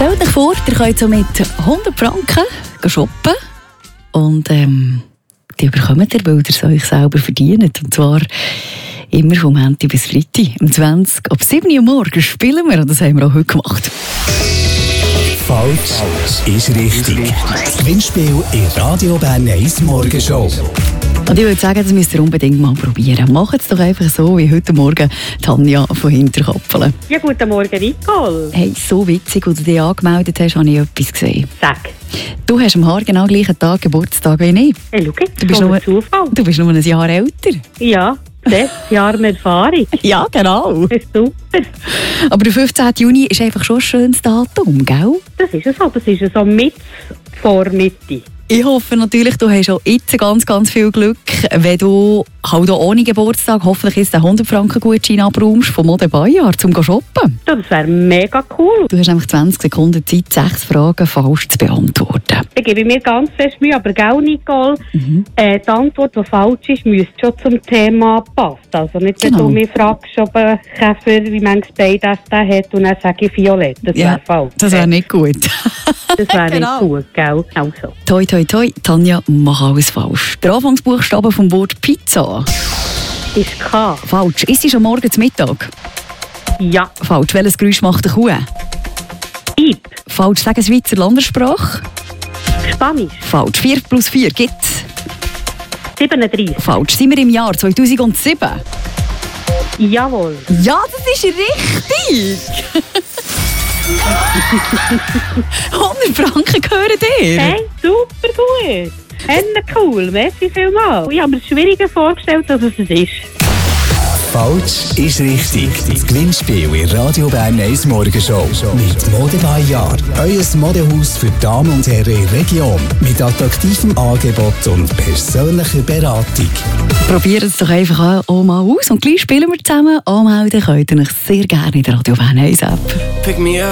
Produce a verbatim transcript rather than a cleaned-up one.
Stellt euch vor, ihr könnt so mit hundert Franken shoppen und ähm, die bekommt ihr, weil ihr es euch selber verdient. Und zwar immer vom Montag bis Freitag. Um zwanzig ab sieben Uhr morgens spielen wir und das haben wir auch heute gemacht. Falsch ist richtig. Das Gewinnspiel in Radio Bern eins Morgenshow. Und ich würde sagen, das müsst ihr unbedingt mal probieren. Macht es doch einfach so wie heute Morgen Tanja von Hinterkappelen. Ja, guten Morgen, Nicole. Hey, so witzig, als du dich angemeldet hast, habe ich etwas gesehen. Sag. Du hast am haargenau gleichen Tag Geburtstag wie ich. Hey, schau jetzt, Du bist so nur- ein Zufall. Du bist nur ein Jahr älter. Ja, sechs Jahre Erfahrung. Ja, genau. Das ist super. Aber der fünfzehnten Juni ist einfach schon ein schönes Datum, gell? Das ist es so. Das ist es so mit vor Mitte. Ich hoffe natürlich, du hast auch jetzt ganz, ganz viel Glück, wenn du halt auch ohne Geburtstag hoffentlich jetzt den hundert Franken Gutschein abräumst vom Mode Bayard zum shoppen. Ja, das wäre mega cool. Du hast nämlich zwanzig Sekunden Zeit, sechs Fragen falsch zu beantworten. Da gebe ich mir ganz fest Mühe. Aber gell, Nicole, Mhm. äh, die Antwort, die falsch ist, müsste schon zum Thema passen. Also nicht, wenn Genau. du mich fragst, ob ein Käfer, wie manches Bein das der hat, und dann sage ich Violett. Das wäre falsch. das wäre nicht gut. Das wäre Genau. nicht gut, gell? Also. Toi, toi, toi, Tanja, mach alles falsch. Der Anfangsbuchstabe vom Wort Pizza. Ist K. Falsch. Ist es am Morgen zum Mittag? Ja. Falsch. Welches Geräusch macht eine Kuh? Piep. Falsch. Sagen Schweizer Landessprache? Spanisch. Falsch. vier plus vier gibt's? siebenunddreißig. Falsch. Sind wir im Jahr zweitausendsieben? Jawohl. Ja, das ist richtig! hundert Franken gehören dir! Hey, super gut. Henne cool. Merci vielmals. Ich habe mir es schwieriger vorgestellt, als es ist. Falsch ist richtig. Das Gewinnspiel in Radio Bern eins Morgenshow. Mit Mode Bayard. Euer Modehaus für Damen und Herren in der Region. Mit attraktivem Angebot und persönlicher Beratung. Probiert es doch einfach auch mal aus und gleich spielen wir zusammen. Anmelden könnt ihr euch sehr gerne in der Radio Bern eins App. Pick me up.